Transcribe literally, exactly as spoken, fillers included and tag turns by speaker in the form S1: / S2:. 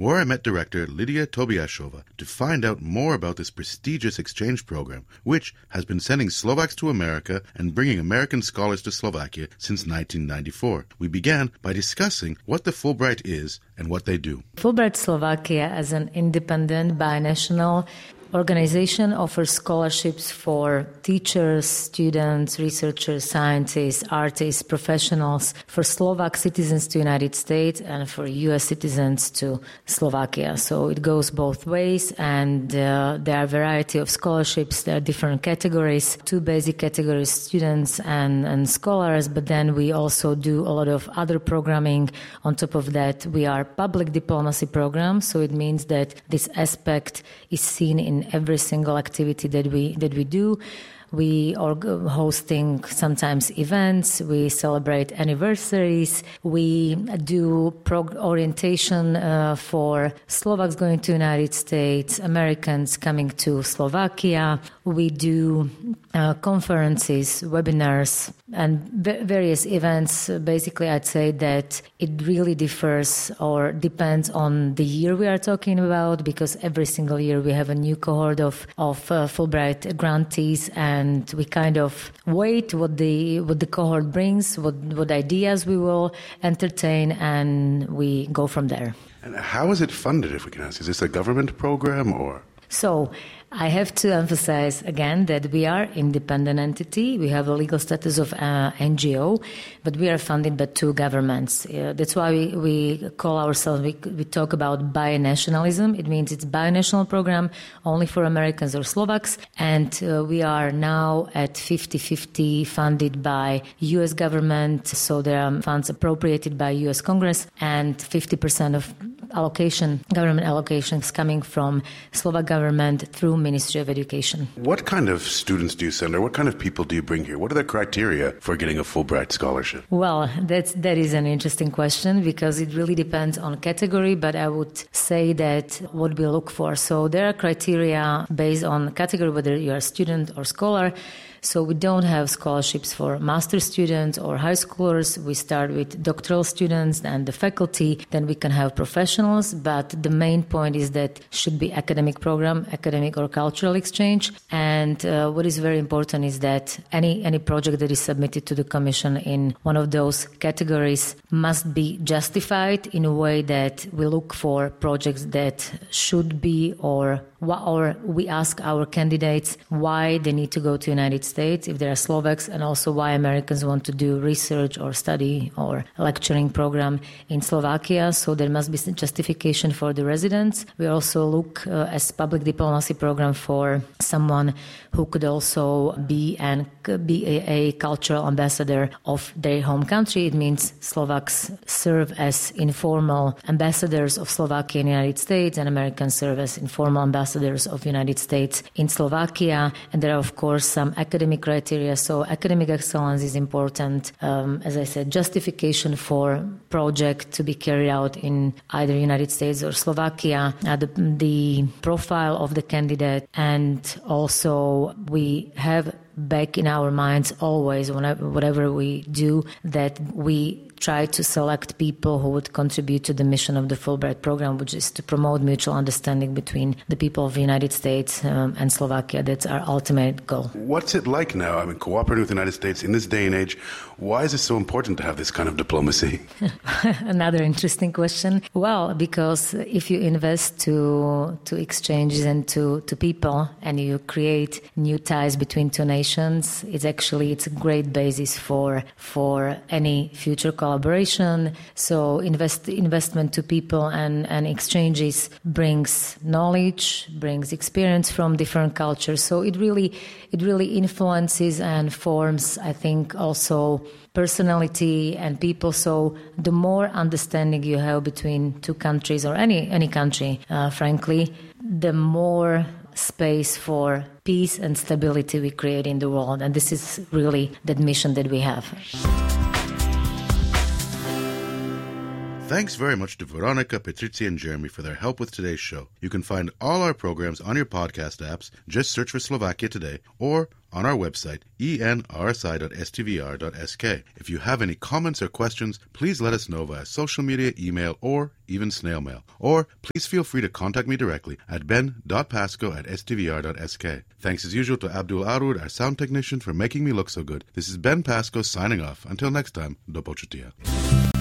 S1: where I met director Lydia Tobiashova to find out more about this prestigious exchange program, which has been sending Slovaks to America and bringing American scholars to Slovakia since nineteen ninety-four. We began by discussing what the Fulbright is and what they do.
S2: Fulbright Slovakia, as an independent, binational organization, offers scholarships for teachers, students, researchers, scientists, artists, professionals, for Slovak citizens to United States and for U S citizens to Slovakia. So it goes both ways, and uh, there are a variety of scholarships. There are different categories, two basic categories, students and, and scholars, but then we also do a lot of other programming. On top of that, we are public diplomacy program, so it means that this aspect is seen in every single activity that we that we do. We are hosting sometimes events, we celebrate anniversaries, we do prog- orientation uh, for Slovaks going to the United States, Americans coming to Slovakia. We do uh, conferences, webinars, and v- various events. Basically, I'd say that it really differs or depends on the year we are talking about, because every single year we have a new cohort of, of uh, Fulbright grantees, and And we kind of wait what the what the cohort brings, what what ideas we will entertain, and we go from there.
S1: And how is it funded, if we can ask? Is this a government program or?
S2: So I have to emphasize again that we are independent entity. We have a legal status of uh, N G O, but we are funded by two governments. Uh, that's why we, we call ourselves, we, we talk about binationalism. It means it's binational program only for Americans or Slovaks. And uh, we are now at fifty-fifty funded by U S government. So there are funds appropriated by U S Congress, and fifty percent of allocation, government allocations coming from Slovak government through Ministry of Education.
S1: What kind of students do you send, or what kind of people do you bring here? What are the criteria for getting a Fulbright scholarship?
S2: Well, that's, that is an interesting question, because it really depends on category, but I would say that what we look for. So there are criteria based on category, whether you're a student or scholar. So we don't have scholarships for master students or high schoolers. We start with doctoral students and the faculty. Then we can have professionals. But the main point is that should be academic program, academic or cultural exchange. And uh, what is very important is that any, any project that is submitted to the Commission in one of those categories must be justified in a way that we look for projects that should be, or or we ask our candidates why they need to go to the United States if they are Slovaks, and also why Americans want to do research or study or lecturing program in Slovakia. So there must be some justification for the residents. We also look uh, as public diplomacy program for someone who could also be and be a, a cultural ambassador of their home country. It means Slovaks serve as informal ambassadors of Slovakia in the United States, and Americans serve as informal ambassadors of the United States in Slovakia. And there are, of course, some academic criteria. So academic excellence is important. Um, as I said, justification for project to be carried out in either United States or Slovakia, uh, the, the profile of the candidate, and also we have back in our minds always, whenever, whatever we do, that we try to select people who would contribute to the mission of the Fulbright program, which is to promote mutual understanding between the people of the United States um, and Slovakia. That's our ultimate goal.
S1: What's it like now? I mean, cooperating with the United States in this day and age, why is it so important to have this kind of diplomacy?
S2: Another interesting question. Well, because if you invest to to exchanges and to, to people, and you create new ties between two nations, it's actually it's a great basis for for any future collaboration. So invest investment to people and, and exchanges brings knowledge, brings experience from different cultures. So it really it really influences and forms, I think, also personality and people. So the more understanding you have between two countries, or any any country, uh, frankly, the more space for peace and stability we create in the world. And this is really that mission that we have.
S1: Thanks very much to Veronica, Patricia, and Jeremy for their help with today's show. You can find all our programs on your podcast apps. Just search for Slovakia Today, or on our website, e n r s i dot s t v r dot s k. If you have any comments or questions, please let us know via social media, email, or even snail mail. Or please feel free to contact me directly at ben dot pasco at s t v r dot s k. Thanks as usual to Abdul Arud, our sound technician, for making me look so good. This is Ben Pasco signing off. Until next time, do počutia.